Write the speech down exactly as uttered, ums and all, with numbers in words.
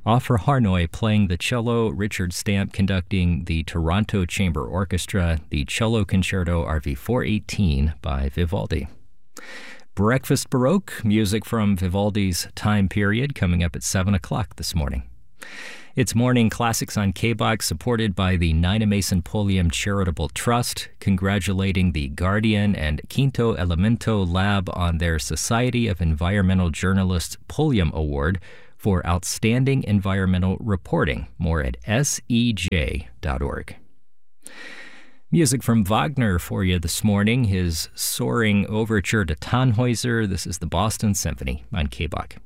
Offer Harnoy playing the cello, Richard Stamp conducting the Toronto Chamber Orchestra, the Cello Concerto R V four eighteen by Vivaldi. Breakfast Baroque, music from Vivaldi's time period, coming up at seven o'clock this morning. It's Morning Classics on K B O X, supported by the Nina Mason Pulliam Charitable Trust, congratulating the Guardian and Quinto Elemento Lab on their Society of Environmental Journalists Pulliam Award for outstanding environmental reporting. More at S E J dot org. Music from Wagner for you this morning, his soaring overture to Tannhäuser. This is the Boston Symphony on K B O X.